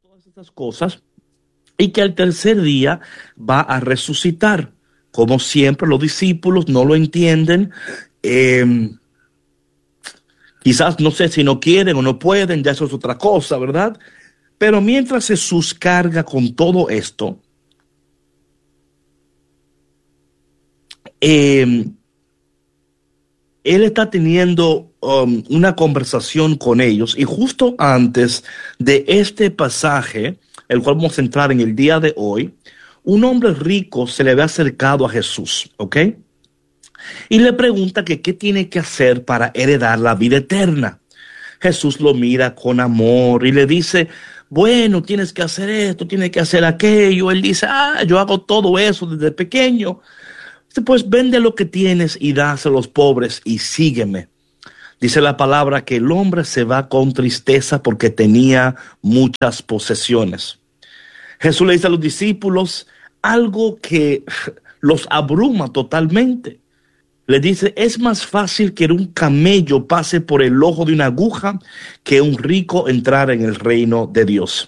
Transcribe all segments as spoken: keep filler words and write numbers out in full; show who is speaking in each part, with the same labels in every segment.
Speaker 1: todas estas cosas y que al tercer día va a resucitar. Como siempre, los discípulos no lo entienden. Eh, quizás no sé si no quieren o no pueden, ya eso es otra cosa, ¿verdad? Pero mientras Jesús carga con todo esto, eh, él está teniendo um, una conversación con ellos, y justo antes de este pasaje, el cual vamos a entrar en el día de hoy, un hombre rico se le ve acercado a Jesús, ¿ok? Y le pregunta que qué tiene que hacer para heredar la vida eterna. Jesús lo mira con amor y le dice, bueno, tienes que hacer esto, tienes que hacer aquello. Él dice, ah, yo hago todo eso desde pequeño. Pues vende lo que tienes y dás a los pobres y sígueme. Dice la palabra que el hombre se va con tristeza porque tenía muchas posesiones. Jesús le dice a los discípulos algo que los abruma totalmente. Le dice, es más fácil que un camello pase por el ojo de una aguja que un rico entrar en el reino de Dios.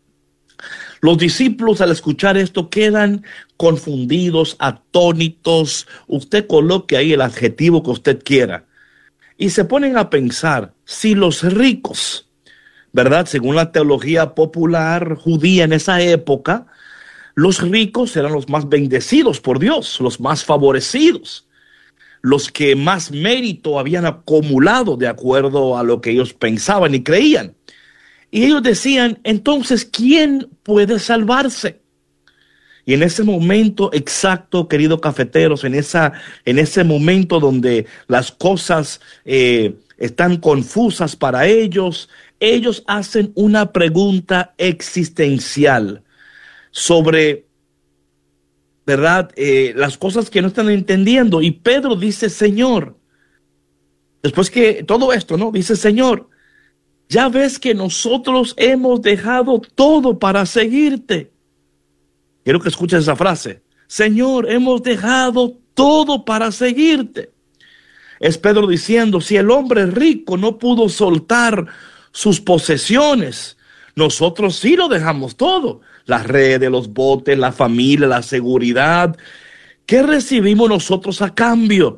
Speaker 1: Los discípulos al escuchar esto quedan confundidos, atónitos. Usted coloque ahí el adjetivo que usted quiera. Y se ponen a pensar, si los ricos, ¿verdad? Según la teología popular judía en esa época, los ricos eran los más bendecidos por Dios, los más favorecidos, los que más mérito habían acumulado de acuerdo a lo que ellos pensaban y creían. Y ellos decían, entonces, ¿quién puede salvarse? Y en ese momento exacto, queridos cafeteros, en, esa, en ese momento donde las cosas eh, están confusas para ellos, ellos hacen una pregunta existencial sobre, ¿verdad? Eh, las cosas que no están entendiendo. Y Pedro dice, Señor, después que todo esto, ¿no? Dice, Señor, ya ves que nosotros hemos dejado todo para seguirte. Quiero que escuches esa frase. Señor, hemos dejado todo para seguirte. Es Pedro diciendo, si el hombre rico no pudo soltar sus posesiones, nosotros sí lo dejamos todo. Las redes, los botes, la familia, la seguridad. ¿Qué recibimos nosotros a cambio?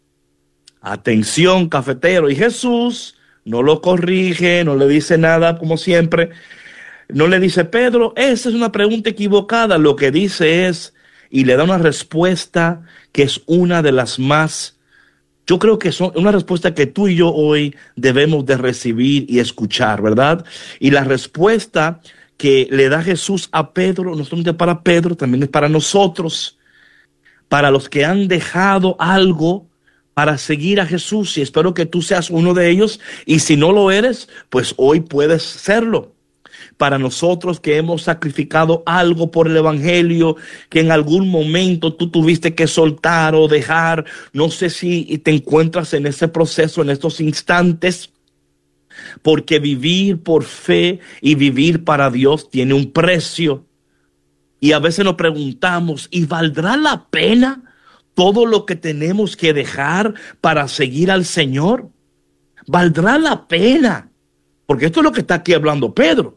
Speaker 1: Atención, cafetero. Y Jesús no lo corrige, no le dice nada, como siempre. No le dice, Pedro, esa es una pregunta equivocada. Lo que dice es, y le da una respuesta que es una de las más, yo creo que es una respuesta que tú y yo hoy debemos de recibir y escuchar, ¿verdad? Y la respuesta que le da Jesús a Pedro, no solamente para Pedro, también es para nosotros, para los que han dejado algo para seguir a Jesús, y espero que tú seas uno de ellos, y si no lo eres, pues hoy puedes serlo. Para nosotros que hemos sacrificado algo por el evangelio, que en algún momento tú tuviste que soltar o dejar, no sé si te encuentras en ese proceso en estos instantes, porque vivir por fe y vivir para Dios tiene un precio. Y a veces nos preguntamos, ¿y valdrá la pena todo lo que tenemos que dejar para seguir al Señor? ¿Valdrá la pena? Porque esto es lo que está aquí hablando Pedro.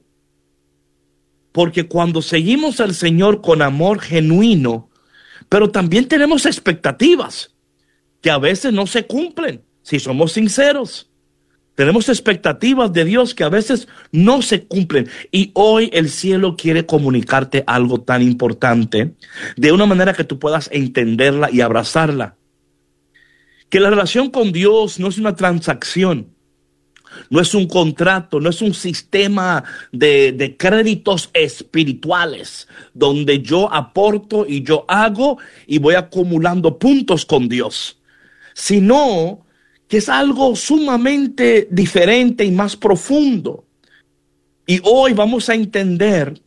Speaker 1: Porque cuando seguimos al Señor con amor genuino, pero también tenemos expectativas que a veces no se cumplen, si somos sinceros. Tenemos expectativas de Dios que a veces no se cumplen. Y hoy el cielo quiere comunicarte algo tan importante de una manera que tú puedas entenderla y abrazarla. Que la relación con Dios no es una transacción, no es un contrato, no es un sistema de, de créditos espirituales donde yo aporto y yo hago y voy acumulando puntos con Dios, sino que es algo sumamente diferente y más profundo. Y hoy vamos a entender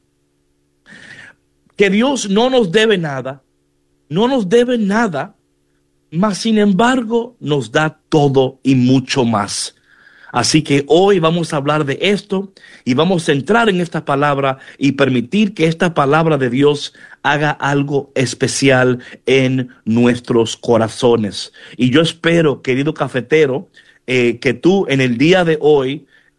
Speaker 1: que Dios no nos debe nada, no nos debe nada, mas sin embargo nos da todo y mucho más. Así que hoy vamos a hablar de esto y vamos a entrar en esta palabra y permitir que esta palabra de Dios haga algo especial en nuestros corazones. Y yo espero, querido cafetero, eh, que tú en el día de hoy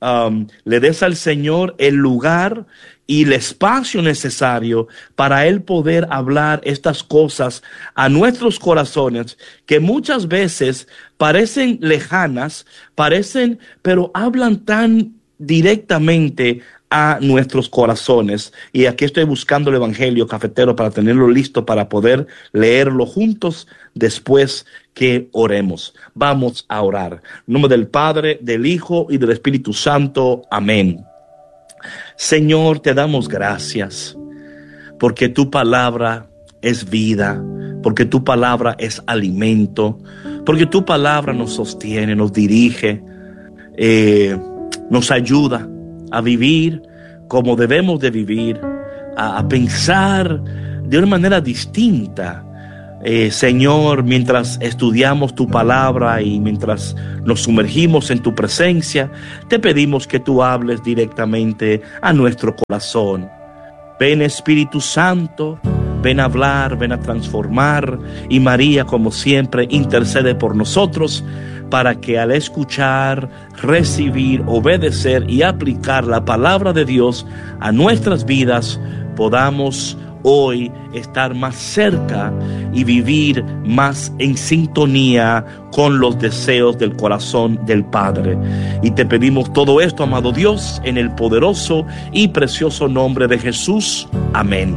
Speaker 1: um, le des al Señor el lugar y el espacio necesario para Él poder hablar estas cosas a nuestros corazones, que muchas veces parecen lejanas, parecen, pero hablan tan directamente a nuestros corazones. Y aquí estoy buscando el Evangelio, cafetero, para tenerlo listo para poder leerlo juntos después que oremos. Vamos a orar. En nombre del Padre, del Hijo y del Espíritu Santo. Amén. Señor, te damos gracias porque tu palabra es vida, porque tu palabra es alimento, porque tu palabra nos sostiene, nos dirige, eh, nos ayuda a vivir como debemos de vivir, a, a pensar de una manera distinta. Eh, Señor, mientras estudiamos tu palabra y mientras nos sumergimos en tu presencia, te pedimos que tú hables directamente a nuestro corazón. Ven, Espíritu Santo, ven a hablar, ven a transformar, y María, como siempre, intercede por nosotros para que al escuchar, recibir, obedecer y aplicar la palabra de Dios a nuestras vidas, podamos hoy estar más cerca y vivir más en sintonía con los deseos del corazón del Padre. Y te pedimos todo esto, amado Dios, en el poderoso y precioso nombre de Jesús. Amén.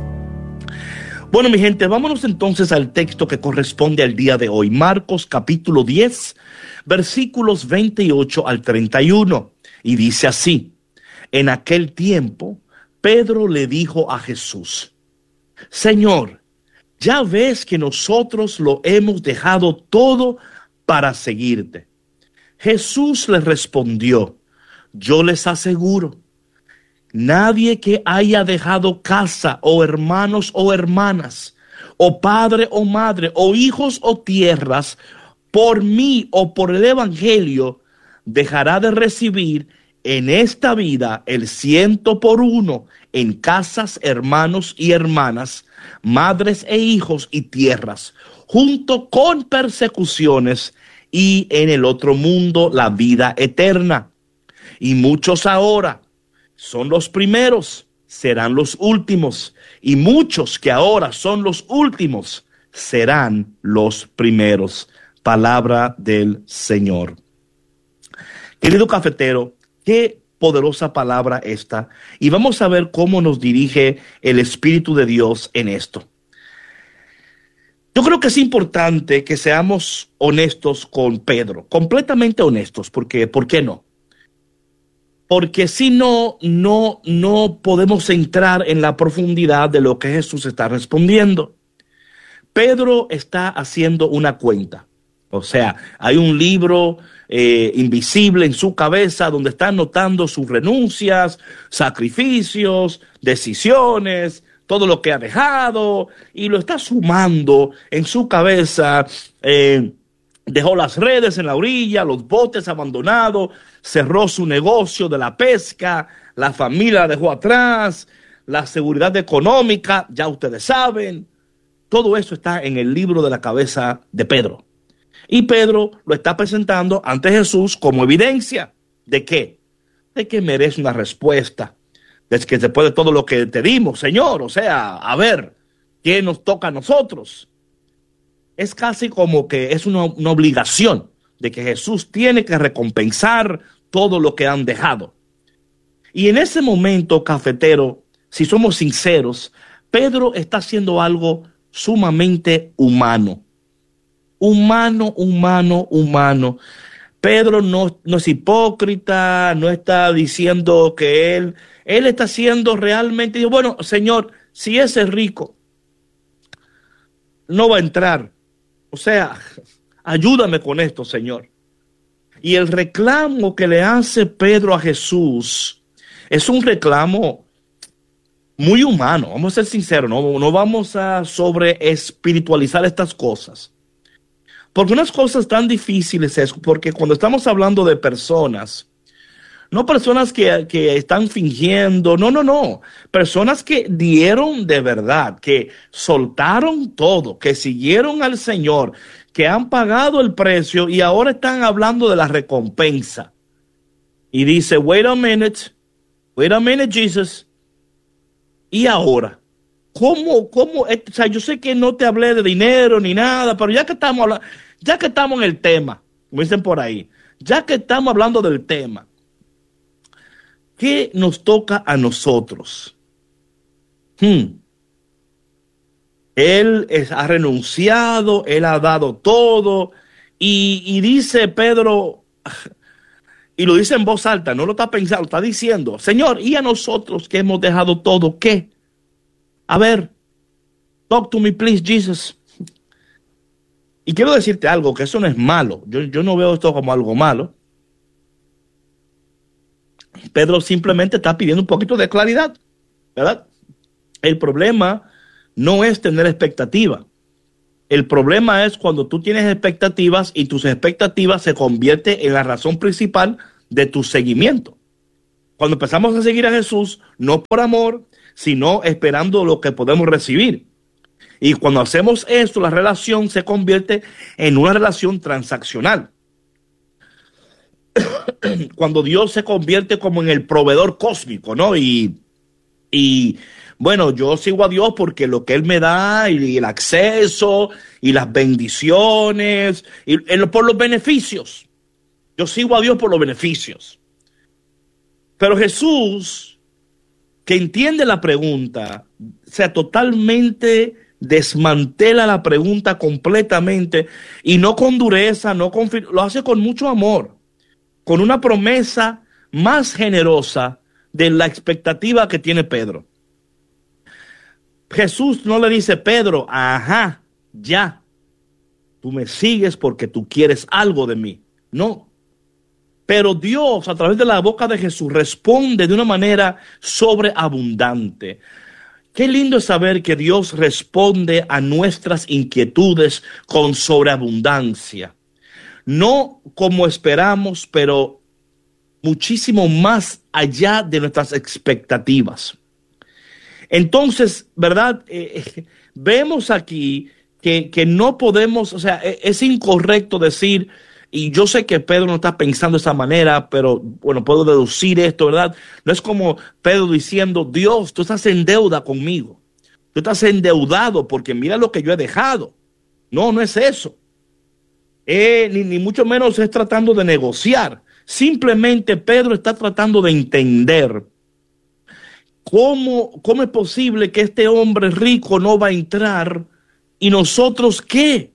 Speaker 1: Bueno, mi gente, vámonos entonces al texto que corresponde al día de hoy. Marcos capítulo diez, versículos veintiocho al treinta y uno. Y dice así: en aquel tiempo, Pedro le dijo a Jesús: Señor, ya ves que nosotros lo hemos dejado todo para seguirte. Jesús le respondió: yo les aseguro, nadie que haya dejado casa o hermanos o hermanas, o padre o madre, o hijos o tierras, por mí o por el evangelio, dejará de recibir en esta vida el ciento por uno en casas, hermanos y hermanas, madres e hijos y tierras, junto con persecuciones, y en el otro mundo la vida eterna. Y muchos ahora son los primeros, serán los últimos, y muchos que ahora son los últimos serán los primeros. Palabra del Señor. Querido cafetero, qué poderosa palabra esta, y vamos a ver cómo nos dirige el Espíritu de Dios en esto. Yo creo que es importante que seamos honestos con Pedro, completamente honestos, porque ¿por qué no? Porque si no, no, no podemos entrar en la profundidad de lo que Jesús está respondiendo. Pedro está haciendo una cuenta. O sea, hay un libro eh, invisible en su cabeza donde está anotando sus renuncias, sacrificios, decisiones, todo lo que ha dejado, y lo está sumando en su cabeza. Eh, dejó las redes en la orilla, los botes abandonados, cerró su negocio de la pesca, la familia la dejó atrás, la seguridad económica, ya ustedes saben. Todo eso está en el libro de la cabeza de Pedro. Y Pedro lo está presentando ante Jesús como evidencia. ¿De qué? De que merece una respuesta. De que después de todo lo que te dimos, Señor, o sea, a ver, ¿qué nos toca a nosotros? Es casi como que es una, una obligación de que Jesús tiene que recompensar todo lo que han dejado. Y en ese momento, cafetero, si somos sinceros, Pedro está haciendo algo sumamente humano. Humano, humano, humano. Pedro no, no es hipócrita, no está diciendo que él, él está haciendo realmente, digo, bueno, Señor, si ese rico no va a entrar, o sea, ayúdame con esto, Señor. Y el reclamo que le hace Pedro a Jesús es un reclamo muy humano, vamos a ser sinceros, no, no vamos a sobre espiritualizar estas cosas. Porque unas cosas tan difíciles es porque cuando estamos hablando de personas, no personas que, que están fingiendo, no, no, no, personas que dieron de verdad, que soltaron todo, que siguieron al Señor, que han pagado el precio y ahora están hablando de la recompensa. y dice, wait a minute, wait a minute, Jesus. Y ahora, ¿cómo, cómo? O sea, yo sé que no te hablé de dinero ni nada, pero ya que estamos hablando, ya que estamos en el tema, como dicen por ahí, ya que estamos hablando del tema, ¿qué nos toca a nosotros? Hmm. Él es, ha renunciado, él ha dado todo, y, y dice Pedro, y lo dice en voz alta, no lo está pensando, está diciendo, Señor, ¿y a nosotros que hemos dejado todo qué? A ver, talk to me please, Jesus. Y quiero decirte algo, que eso no es malo, yo, yo no veo esto como algo malo. Pedro simplemente está pidiendo un poquito de claridad, ¿verdad? El problema no es tener expectativa. El problema es cuando tú tienes expectativas y tus expectativas se convierten en la razón principal de tu seguimiento. Cuando empezamos a seguir a Jesús, no por amor, sino esperando lo que podemos recibir. Y cuando hacemos esto, la relación se convierte en una relación transaccional. Cuando Dios se convierte como en el proveedor cósmico, ¿no? Y, y bueno, yo sigo a Dios porque lo que Él me da y el acceso y las bendiciones y, y por los beneficios. Yo sigo a Dios por los beneficios. Pero Jesús, que entiende la pregunta, o sea, totalmente desmantela la pregunta completamente y no con dureza, no con, lo hace con mucho amor, con una promesa más generosa de la expectativa que tiene Pedro. Jesús no le dice, Pedro, ajá, ya, tú me sigues porque tú quieres algo de mí. No. Pero Dios, a través de la boca de Jesús, responde de una manera sobreabundante. Qué lindo es saber que Dios responde a nuestras inquietudes con sobreabundancia. No como esperamos, pero muchísimo más allá de nuestras expectativas. Entonces, ¿verdad? Eh, vemos aquí que, que no podemos, o sea, es incorrecto decir, y yo sé que Pedro no está pensando de esa manera, pero bueno, puedo deducir esto, ¿verdad? No es como Pedro diciendo, Dios, tú estás en deuda conmigo. Tú estás endeudado porque mira lo que yo he dejado. No, no es eso. Eh, ni, ni mucho menos es tratando de negociar. Simplemente Pedro está tratando de entender cómo, cómo es posible que este hombre rico no va a entrar y nosotros qué.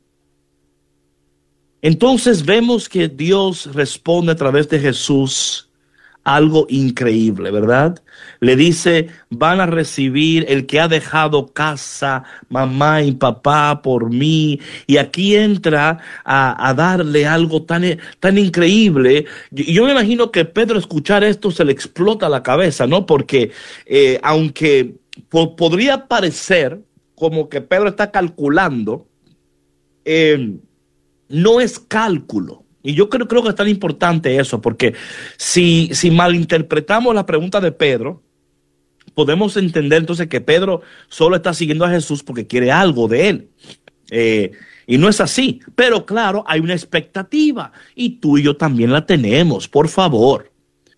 Speaker 1: Entonces vemos que Dios responde a través de Jesús algo increíble, ¿verdad? Le dice, van a recibir el que ha dejado casa, mamá y papá por mí. Y aquí entra a, a darle algo tan, tan increíble. Yo, yo me imagino que Pedro escuchar esto se le explota la cabeza, ¿no? Porque eh, aunque po podría parecer como que Pedro está calculando, eh, no es cálculo. Y yo creo, creo que es tan importante eso, porque si, si malinterpretamos la pregunta de Pedro, podemos entender entonces que Pedro solo está siguiendo a Jesús porque quiere algo de él. Eh, y no es así. Pero claro, hay una expectativa y tú y yo también la tenemos, por favor.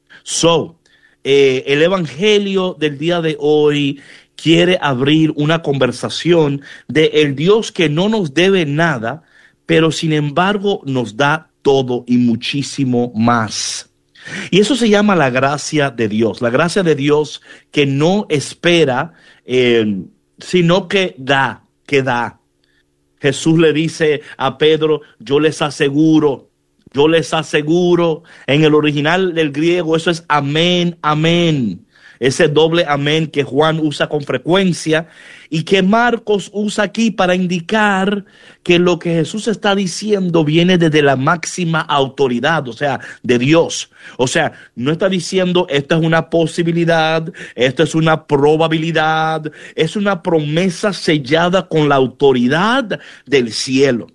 Speaker 1: So, eh, el evangelio del día de hoy quiere abrir una conversación de el Dios que no nos debe nada, pero sin embargo nos da todo y muchísimo más. Y eso se llama la gracia de Dios. La gracia de Dios que no espera, eh, sino que da, que da. Jesús le dice a Pedro, yo les aseguro, yo les aseguro, en el original del griego eso es amén, amén. Ese doble amén que Juan usa con frecuencia y que Marcos usa aquí para indicar que lo que Jesús está diciendo viene desde la máxima autoridad, o sea, de Dios. O sea, no está diciendo esto es una posibilidad, esto es una probabilidad, es una promesa sellada con la autoridad del cielo.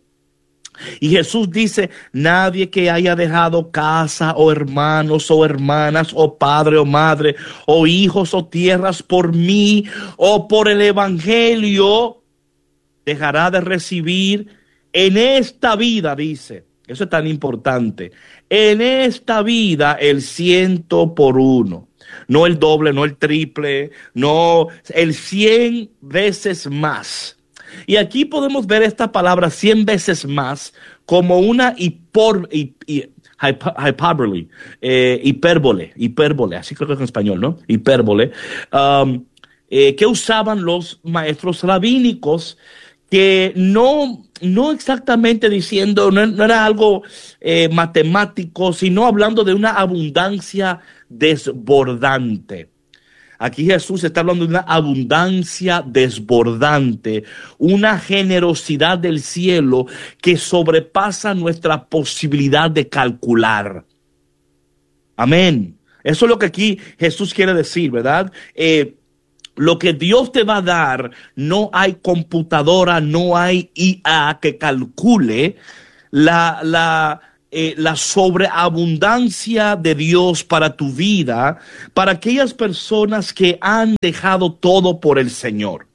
Speaker 1: Y Jesús dice, nadie que haya dejado casa o hermanos o hermanas o padre o madre o hijos o tierras por mí o por el evangelio dejará de recibir en esta vida, dice, Eso es tan importante. En esta vida, el ciento por uno. No el doble, no el triple, no el cien veces más. Y aquí podemos ver esta palabra cien veces más como una hipor, hi, hi, hyperbole, eh, hipérbole, hipérbole, así creo que es en español, ¿no? Hipérbole, um, eh, que usaban los maestros rabínicos, que no, no exactamente diciendo, no, no era algo eh, matemático, sino hablando de una abundancia desbordante. Aquí Jesús está hablando de una abundancia desbordante, una generosidad del cielo que sobrepasa nuestra posibilidad de calcular. Amén. Eso es lo que aquí Jesús quiere decir, ¿verdad? Eh, Lo que Dios te va a dar, no hay computadora, no hay I A que calcule la, la, eh, la sobreabundancia de Dios para tu vida, para aquellas personas que han dejado todo por el Señor.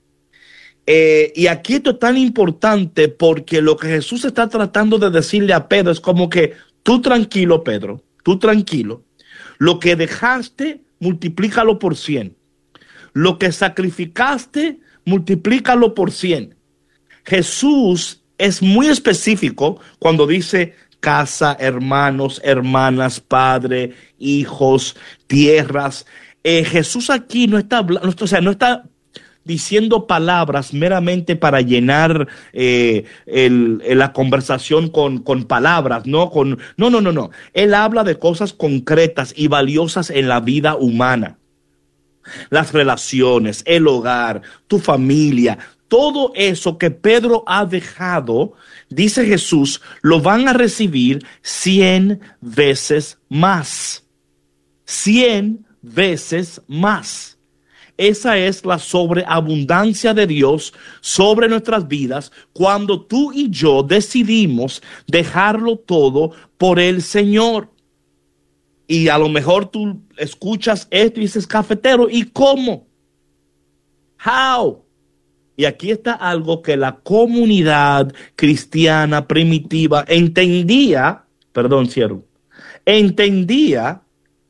Speaker 1: Eh, y aquí esto es tan importante porque lo que Jesús está tratando de decirle a Pedro es como que tú tranquilo, Pedro, tú tranquilo. Lo que dejaste, multiplícalo por cien. Lo que sacrificaste, multiplícalo por cien. Jesús es muy específico cuando dice casa, hermanos, hermanas, padre, hijos, tierras. Eh, Jesús aquí no está hablando, o sea, no está diciendo palabras meramente para llenar eh, el, la conversación con, con palabras, ¿no? Con, no, no, no, no. Él habla de cosas concretas y valiosas en la vida humana. Las relaciones, el hogar, tu familia, todo eso que Pedro ha dejado, dice Jesús, lo van a recibir cien veces más. Cien veces más. Esa es la sobreabundancia de Dios sobre nuestras vidas cuando tú y yo decidimos dejarlo todo por el Señor. Y a lo mejor tú escuchas esto y dices, cafetero, ¿y cómo? How? Y aquí está algo que la comunidad cristiana primitiva entendía, perdón, cierro, entendía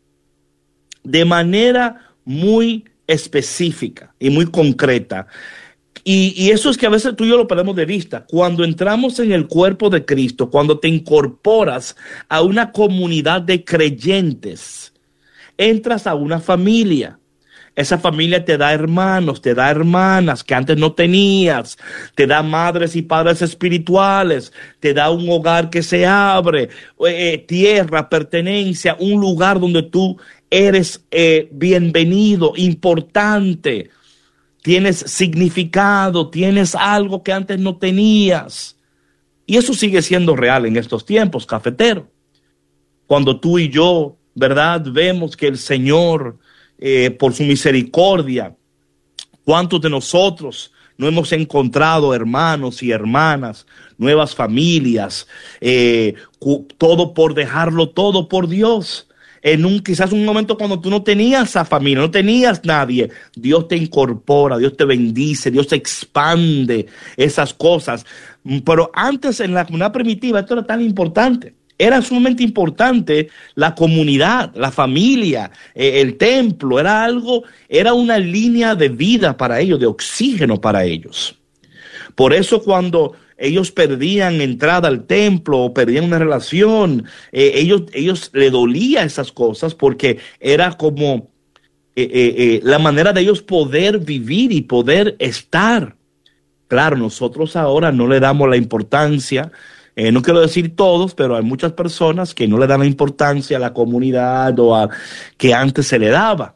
Speaker 1: de manera muy específica y muy concreta. Y, y eso es que a veces tú y yo lo perdemos de vista. Cuando entramos en el cuerpo de Cristo, cuando te incorporas a una comunidad de creyentes, entras a una familia. Esa familia te da hermanos, te da hermanas que antes no tenías, te da madres y padres espirituales, te da un hogar que se abre, eh, tierra, pertenencia, un lugar donde tú eres eh, bienvenido, importante. Tienes significado, tienes algo que antes no tenías. Y eso sigue siendo real en estos tiempos, cafetero. Cuando tú y yo, ¿verdad? Vemos que el Señor, eh, por su misericordia, cuántos de nosotros no hemos encontrado hermanos y hermanas, nuevas familias, eh, todo por dejarlo todo por Dios. En un quizás un momento cuando tú no tenías a familia, no tenías nadie, Dios te incorpora, Dios te bendice, Dios te expande esas cosas. Pero antes en la comunidad primitiva esto era tan importante. Era sumamente importante la comunidad, la familia, eh, el templo, era algo, era una línea de vida para ellos, de oxígeno para ellos. Por eso cuando ellos perdían entrada al templo o perdían una relación, eh, ellos, ellos le dolía esas cosas porque era como eh, eh, eh, la manera de ellos poder vivir y poder estar. Claro, nosotros ahora no le damos la importancia, eh, no quiero decir todos, pero hay muchas personas que no le dan la importancia a la comunidad o a que antes se le daba.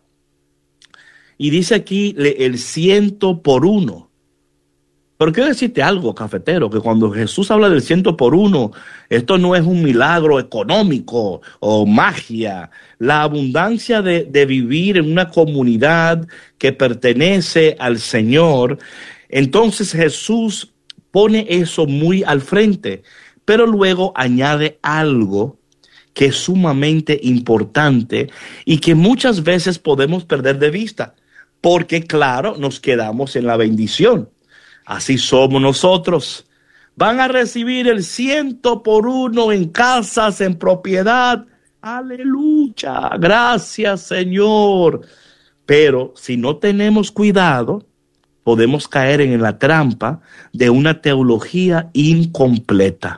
Speaker 1: Y dice aquí le, el ciento por uno. Pero quiero decirte algo, cafetero, que cuando Jesús habla del ciento por uno, esto no es un milagro económico o magia. La abundancia de, de vivir en una comunidad que pertenece al Señor. Entonces Jesús pone eso muy al frente, pero luego añade algo que es sumamente importante y que muchas veces podemos perder de vista, porque claro, nos quedamos en la bendición. Así somos nosotros. van a recibir el ciento por uno en casas, en propiedad. Aleluya, gracias Señor. Pero si no tenemos cuidado, podemos caer en la trampa de una teología incompleta.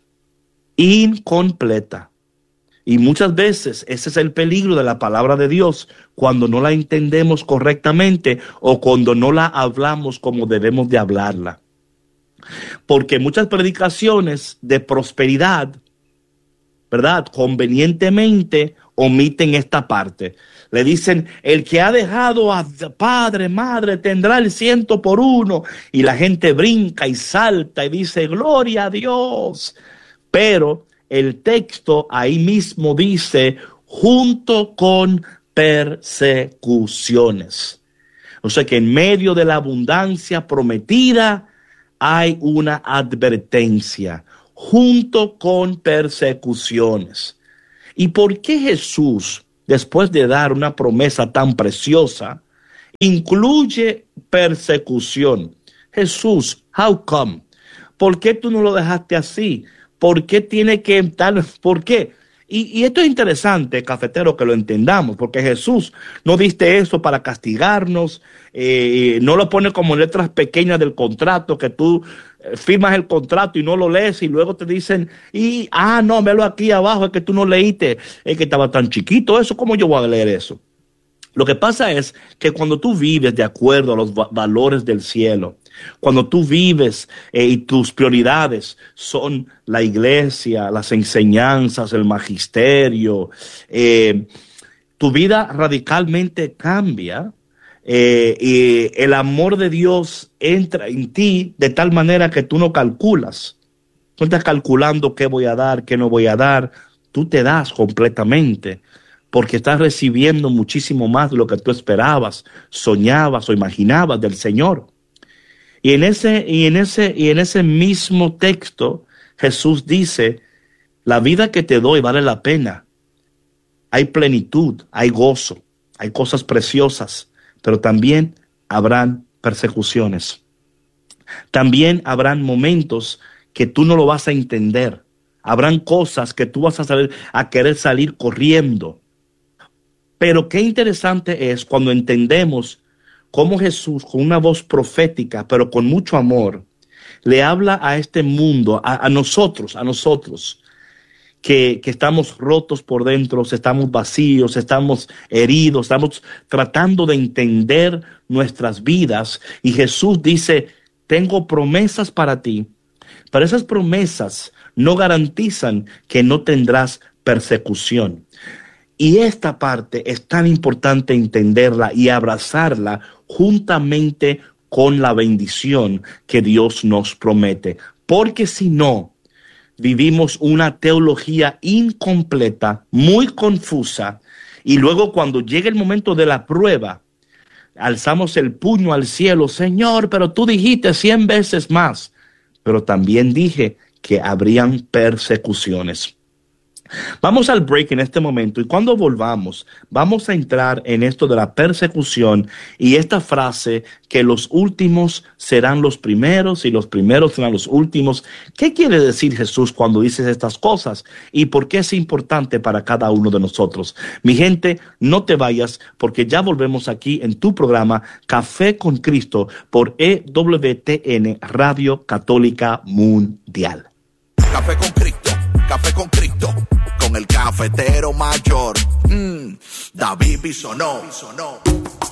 Speaker 1: Incompleta. Y muchas veces ese es el peligro de la palabra de Dios, cuando no la entendemos correctamente o cuando no la hablamos como debemos de hablarla. Porque muchas predicaciones de prosperidad, ¿verdad?, convenientemente omiten esta parte. Le dicen, el que ha dejado a padre, madre, tendrá el ciento por uno. Y la gente brinca y salta y dice, gloria a Dios. Pero el texto ahí mismo dice, junto con persecuciones. O sea que en medio de la abundancia prometida hay una advertencia, junto con persecuciones. ¿Y por qué Jesús, después de dar una promesa tan preciosa, incluye persecución? Jesús, how come? ¿Por qué tú no lo dejaste así? ¿Por qué tiene que estar? ¿Por qué? Y, y esto es interesante, cafetero, que lo entendamos, porque Jesús no diste eso para castigarnos, eh, no lo pone como letras pequeñas del contrato, que tú eh, firmas el contrato y no lo lees y luego te dicen, y ah, no, velo aquí abajo, es que tú no leíste, es que estaba tan chiquito, eso, ¿cómo yo voy a leer eso? Lo que pasa es que cuando tú vives de acuerdo a los va- valores del cielo, cuando tú vives eh, y tus prioridades son la iglesia, las enseñanzas, el magisterio, eh, tu vida radicalmente cambia eh, y el amor de Dios entra en ti de tal manera que tú no calculas. No estás calculando qué voy a dar, qué no voy a dar. Tú te das completamente porque estás recibiendo muchísimo más de lo que tú esperabas, soñabas o imaginabas del Señor. Y en ese, y en ese, y en ese mismo texto, Jesús dice, la vida que te doy vale la pena. Hay plenitud, hay gozo, hay cosas preciosas, pero también habrán persecuciones. También habrán momentos que tú no lo vas a entender. Habrán cosas que tú vas a, saber, a querer salir corriendo. Pero qué interesante es cuando entendemos cómo Jesús, con una voz profética, pero con mucho amor, le habla a este mundo, a, a nosotros, a nosotros, que, que estamos rotos por dentro, estamos vacíos, estamos heridos, estamos tratando de entender nuestras vidas. Y Jesús dice, tengo promesas para ti, pero esas promesas no garantizan que no tendrás persecución. Y esta parte es tan importante entenderla y abrazarla juntamente con la bendición que Dios nos promete. Porque si no, vivimos una teología incompleta, muy confusa, y luego cuando llega el momento de la prueba, alzamos el puño al cielo, Señor, pero tú dijiste cien veces más, pero también dije que habrían persecuciones. Vamos al break en este momento y cuando volvamos vamos a entrar en esto de la persecución y esta frase que los últimos serán los primeros y los primeros serán los últimos. ¿Qué quiere decir Jesús cuando dice estas cosas y por qué es importante para cada uno de nosotros? Mi gente, no te vayas porque ya volvemos aquí en tu programa Café con Cristo por E W T N Radio Católica Mundial.
Speaker 2: Café con Cristo, Café con Cristo, con el cafetero mayor, mm, David Bisonó.